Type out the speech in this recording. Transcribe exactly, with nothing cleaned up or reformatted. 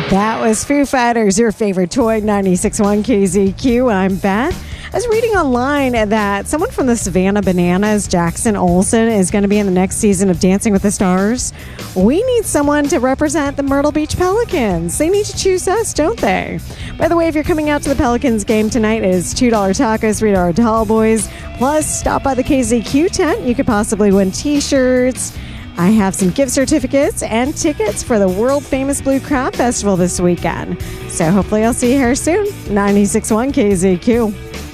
That was Foo Fighters, your favorite toy, ninety-six point one K Z Q. I'm Beth. I was reading online that someone from the Savannah Bananas, Jackson Olsen, is going to be in the next season of Dancing with the Stars. We need someone to represent the Myrtle Beach Pelicans. They need to choose us, don't they? By the way, if you're coming out to the Pelicans game tonight, it is two dollar tacos, three dollar tall boys. Plus, stop by the K Z Q tent. You could possibly win t-shirts. I have some gift certificates and tickets for the world-famous Blue Crab Festival this weekend. So hopefully I'll see you here soon. ninety-six point one K Z Q.